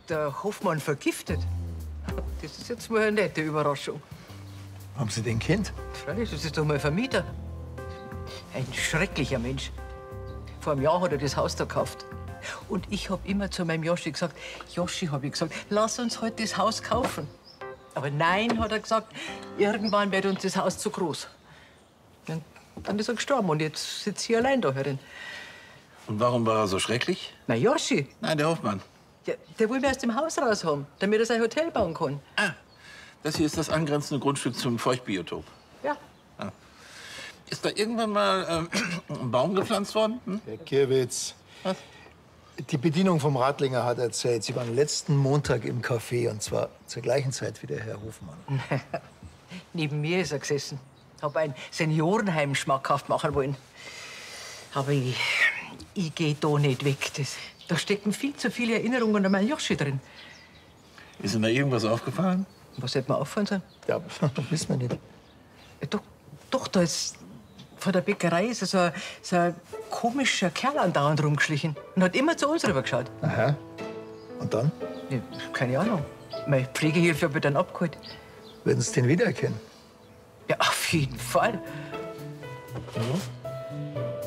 der Hoffmann vergiftet. Das ist jetzt mal eine nette Überraschung. Haben Sie den kennt? Freilich, das ist doch mein Vermieter. Ein schrecklicher Mensch. Vor einem Jahr hat er das Haus da gekauft. Und ich hab immer zu meinem Joschi gesagt, Joschi, hab ich gesagt, lass uns heute das Haus kaufen. Aber nein, hat er gesagt, irgendwann wird uns das Haus zu groß. Dann ist er gestorben und jetzt sitzt ich allein da herin. Und warum war er so schrecklich? Na, Joschi, Nein, der Hofmann. der will mich aus dem Haus raus haben, damit er sein Hotel bauen kann. Ah, das hier ist das angrenzende Grundstück zum Feuchtbiotop. Ja. Ah. Ist da irgendwann mal ein Baum gepflanzt worden? Hm? Herr Kirwitz, Was? die Bedienung vom Radlinger hat erzählt, Sie waren letzten Montag im Café, und zwar zur gleichen Zeit wie der Herr Hofmann. Neben mir ist er gesessen. Hab ein Seniorenheim schmackhaft machen wollen. Aber ich geh da nicht weg. Da stecken viel zu viele Erinnerungen an meinen Joschi drin. Ist Ihnen da irgendwas aufgefallen? Was hätte mir auffallen sollen? Ja, wissen wir nicht. Doch, da ist vor der Bäckerei ist so ein komischer Kerl andauernd rumgeschlichen und hat immer zu uns rübergeschaut. Aha. Und dann? Ja, keine Ahnung. Meine Pflegehilfe hat mich dann abgeholt. Würden Sie den wiedererkennen? Ja, auf jeden Fall. Ja.